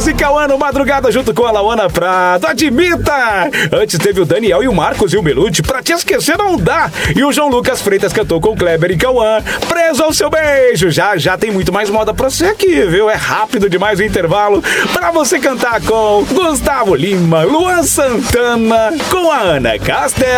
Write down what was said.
e Cauã no Madrugada junto com a Lauana Prado. Admita! Antes teve o Daniel e o Marcos e o Belucci. Pra te esquecer não dá. E o João Lucas Freitas cantou com o Kleber e Cauã. Preso ao seu beijo. Já tem muito mais moda pra você aqui, viu? É rápido demais o intervalo pra você cantar com Gustavo Lima, Luan Santana, com a Ana Castel.